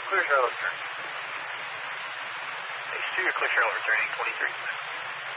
Clear Charlotte return. H2, you're clear Charlotte returning 23.